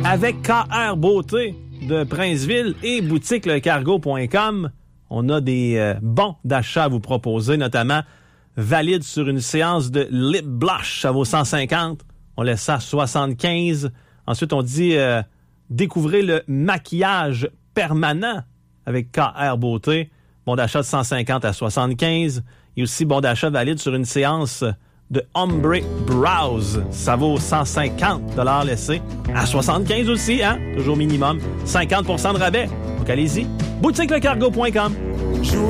avec KR Beauté de Princeville et boutiquelecargo.com. On a des bons d'achat à vous proposer, notamment valide sur une séance de lip blush. Ça vaut 150. On laisse ça à 75. Ensuite, on dit découvrez le maquillage permanent avec KR Beauté. Bon d'achat de 150 à 75. Il y a aussi bon d'achat valide sur une séance de Ombre Brows. Ça vaut 150 $ laissés. À 75 aussi, hein? Toujours minimum. 50% de rabais. Donc allez-y. boutiquelecargo.com.